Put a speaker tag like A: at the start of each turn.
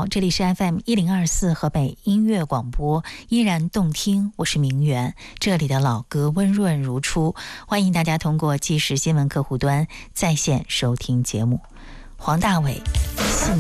A: 这里是 FM1024 河北音乐广播，依然动听，我是明媛，这里的老歌温润如初，欢迎大家通过即时新闻客户端在线收听节目。黄大炜